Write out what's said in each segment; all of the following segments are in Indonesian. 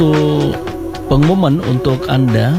satu pengumuman untuk Anda,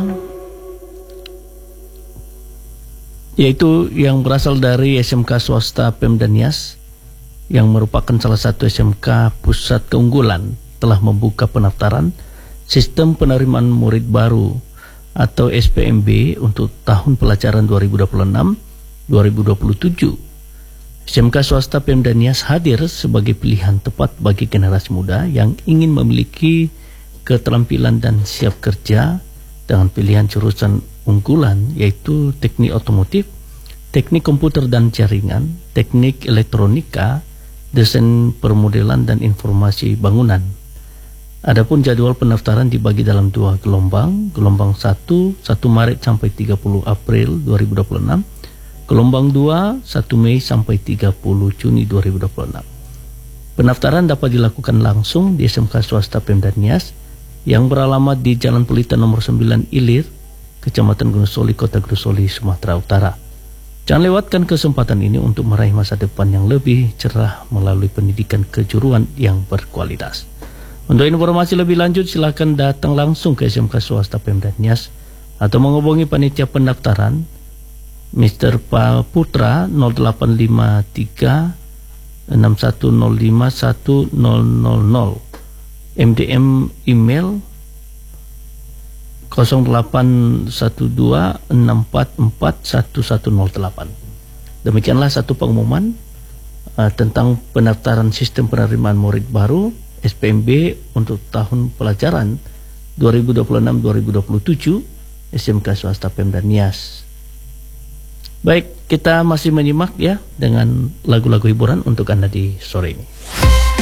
yaitu yang berasal dari SMK swasta Pemda Nias yang merupakan salah satu SMK pusat keunggulan telah membuka pendaftaran sistem penerimaan murid baru atau SPMB untuk tahun pelajaran 2026-2027. SMK swasta Pemda Nias hadir sebagai pilihan tepat bagi generasi muda yang ingin memiliki keterampilan dan siap kerja dengan pilihan jurusan unggulan yaitu teknik otomotif, teknik komputer dan jaringan, teknik elektronika, desain permodelan dan informasi bangunan. Adapun jadwal pendaftaran dibagi dalam 2 gelombang. Gelombang 1 Maret sampai 30 April 2026. Gelombang 2 1 Mei sampai 30 Juni 2026. Pendaftaran dapat dilakukan langsung di SMK swasta Pemda Nias yang beralamat di Jalan Pelita nomor 9 Ilir, Kecamatan Gunung Soli, Kota Gunung Soli, Sumatera Utara. Jangan lewatkan kesempatan ini untuk meraih masa depan yang lebih cerah melalui pendidikan kejuruan yang berkualitas. Untuk informasi lebih lanjut silakan datang langsung ke SMK swasta Pemda Nias atau menghubungi panitia pendaftaran Mr. Putra 0853 6105 1000, MDM email 0812644108. Demikianlah satu pengumuman tentang pendaftaran sistem penerimaan murid baru SPMB untuk tahun pelajaran 2026-2027 SMK swasta Pemda Nias. Baik, kita masih menyimak ya dengan lagu-lagu hiburan untuk Anda di sore ini.